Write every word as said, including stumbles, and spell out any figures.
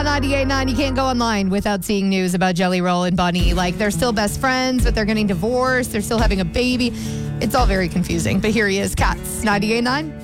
on ninety-eight point nine. You can't go online without seeing news about Jelly Roll and Bunny. Like, they're still best friends, but they're getting divorced. They're still having a baby. It's all very confusing. But here he is, Cats, ninety-eight point nine.